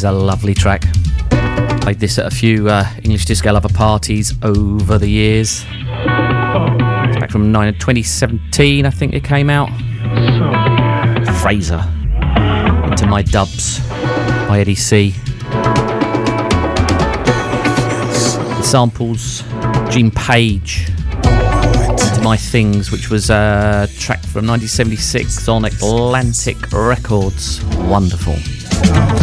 is a lovely track. Played this at a few English Disco Lover parties over the years. It's back from 2017, I think it came out. Fraser, Into My Dubs by Eddie C. The samples, Gene Page, Into My Things, which was a track from 1976 on Atlantic Records. Wonderful.